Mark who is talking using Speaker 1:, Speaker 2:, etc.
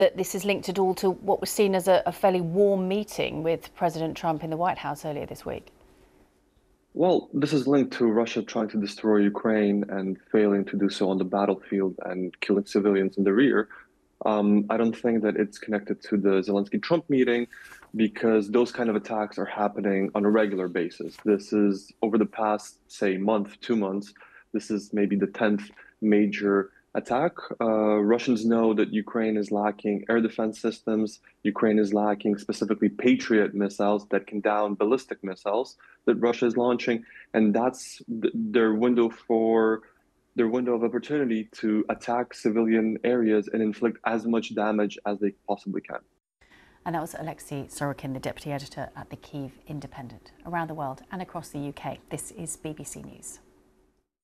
Speaker 1: that this is linked at all to what was seen as a fairly warm meeting with President Trump in the White House earlier this week?
Speaker 2: Well, this is linked to Russia trying to destroy Ukraine and failing to do so on the battlefield and killing civilians in the rear. I don't think that it's connected to the Zelensky-Trump meeting because those kind of attacks are happening on a regular basis. This is over the past, say, month, 2 months. This is maybe the 10th major attack. Russians know that Ukraine is lacking air defense systems. Ukraine is lacking specifically Patriot missiles that can down ballistic missiles that Russia is launching, and that's their window of opportunity to attack civilian areas and inflict as much damage as they possibly can.
Speaker 1: And that was Alexei Sorokin, the deputy editor at the Kyiv Independent. Around the world and across the UK, this is BBC News.